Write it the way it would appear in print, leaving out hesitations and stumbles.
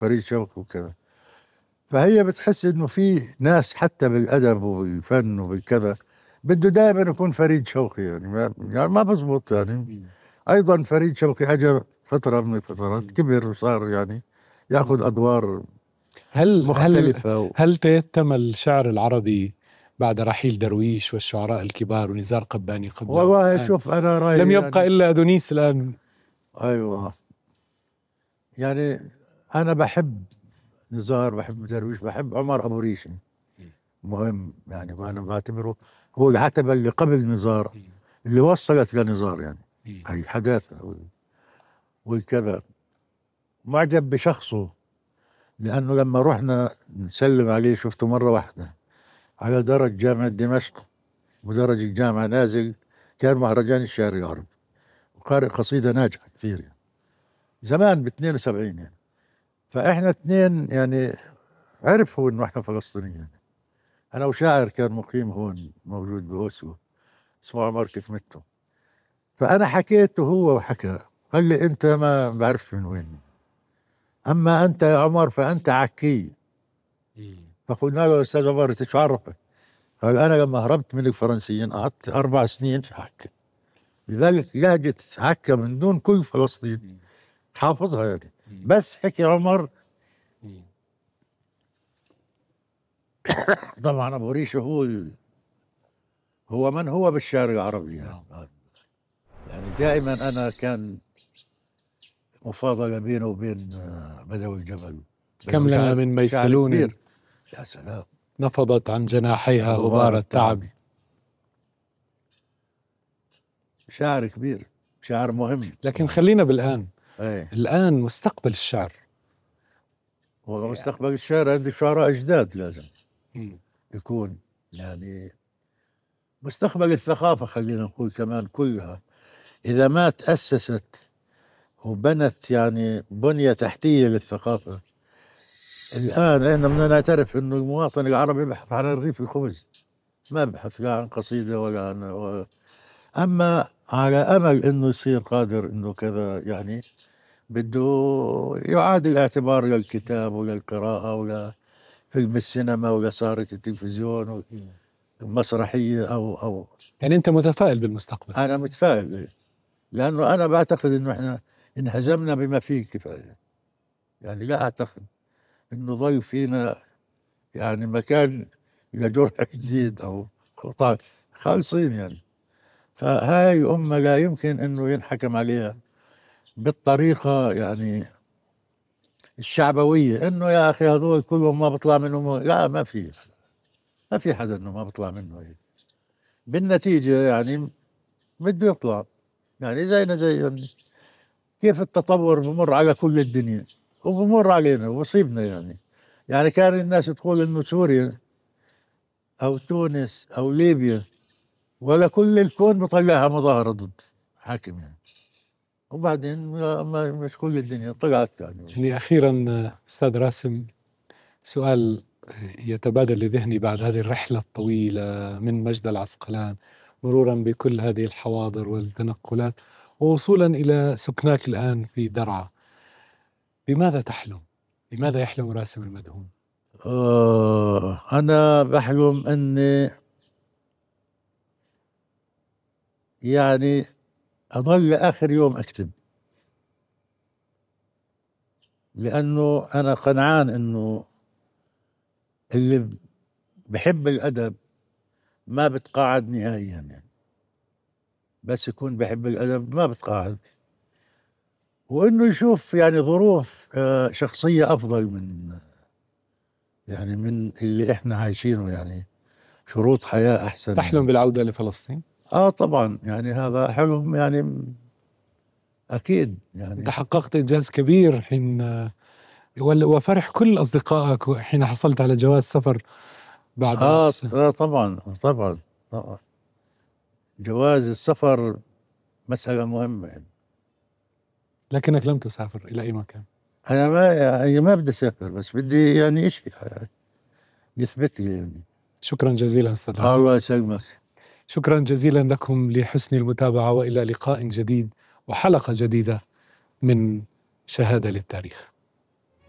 فريد شوقي وكذا. فهي بتحس انه في ناس حتى بالادب وبالفن وبالكذا بده دائما يكون فريد شوقي، يعني ما بزبط يعني. ايضا فريد شوقي اجى فتره من الفترات كبر وصار يعني ياخذ ادوار مختلفه هل تيتم الشعر العربي بعد رحيل درويش والشعراء الكبار ونزار قباني قبله؟ والله شوف انا رايي لم يبقى يعني الا ادونيس الان. ايوه، يعني انا بحب نزار، بحب درويش، بحب عمر ابو ريشه، مهم يعني. وانا بعتبره هو العتبه اللي قبل نزار، اللي وصلت لنزار يعني هي حداثه والكذا. معجب بشخصه، لأنه لما رحنا نسلم عليه شفته مرة واحدة على درج جامعة دمشق، مدرج الجامعة نازل، كان مهرجان الشعر العربي وقارئ قصيدة ناجحة كثير يعني زمان ب 72 يعني. فإحنا اثنين يعني عرفوا إنه إحنا فلسطينيين يعني. أنا وشاعر كان مقيم هون موجود بأوسلو اسمه عمر كتمتو، فأنا حكيت وهو حكى، قال لي أنت ما بعرفش من وين، أما أنت يا عمر فأنت عكي. فقلنا له أستاذ عمر أنت شو عرفك؟ قال أنا لما هربت من الفرنسيين قعدت 4 سنين في عكا، لذلك لهجة عكا من دون كل فلسطين حافظها يعني. بس حكي عمر طبعا أبو ريشة هو من هو بالشعر العربي يعني دائما أنا كان مفاضلة بينه وبين بدوي الجبل. كم لنا من ميسلون يا سلام نفضت عن جناحيها غبار التعب. شاعر كبير، شاعر مهم. لكن خلينا بالآن. ايه. الآن مستقبل الشعر، والله مستقبل الشعر عندي شعراء جداد لازم يكون يعني. مستقبل الثقافة خلينا نقول كمان كلها إذا ما تأسست وبنت يعني بنية تحتية للثقافة. الآن احنا بدنا نعترف إنه المواطن العربي يبحث عن رغيف الخبز، ما بحث لا عن قصيدة ولا عن أما على أمل إنه يصير قادر إنه كذا يعني بده يعاد الاعتبار للكتاب وللقراءة ولا فيلم السينما ولا صارة التلفزيون والمسرحية أو يعني أنت متفائل بالمستقبل؟ أنا متفائل، لأنه أنا بعتقد إنه إحنا انهزمنا بما فيه الكفاية. يعني لا أعتقد إنه ظل فينا يعني مكان لجرح جديد أو خطأ، خالصين يعني. فهاي الأمة لا يمكن إنه ينحكم عليها بالطريقة يعني الشعبوية، إنه يا أخي هذول كلهم ما بطلع منهم. لا، ما في حدا إنه ما بطلع منه هيك. بالنتيجة يعني بده يطلع يعني زينا زي يعني كيف التطور بمر على كل الدنيا وبمر علينا وصيبنا يعني. يعني كان الناس تقول إنه سوريا أو تونس أو ليبيا ولا كل الكون بطلعها مظاهرة ضد حاكم يعني، وبعدين مش كل الدنيا طلعت يعني أخيرا أستاذ راسم، سؤال يتبادل لذهني بعد هذه الرحلة الطويلة من مجد العسقلان مرورا بكل هذه الحواضر والتنقلات ووصولا إلى سكناك الآن في درعا، بماذا تحلم؟ بماذا يحلم راسم المدهون؟ أنا بحلم أني يعني أظل آخر يوم أكتب، لأنه أنا قنعان أنه اللي بحب الأدب ما بتقاعد نهائيا يعني، بس يكون بحب الأدب ما بتقاعد، وأنه يشوف يعني ظروف شخصية أفضل من يعني من اللي إحنا عايشينه، يعني شروط حياة أحسن. تحلم بالعودة لفلسطين؟ طبعا يعني هذا حلم يعني أكيد يعني. أنت حققت إنجاز كبير حين وفرح كل أصدقائك حين حصلت على جواز سفر بعد طبعا طبعا طبعا. جواز السفر مسألة مهمة يعني. لكنك لم تسافر إلى أي مكان؟ أنا ما بدي أسافر، بس بدي يعني شيء يثبت لي يعني. شكرا جزيلا أستاذ راسم. الله يسلمك. شكرا جزيلا لكم لحسن المتابعة، وإلى لقاء جديد وحلقة جديدة من شهادة للتاريخ.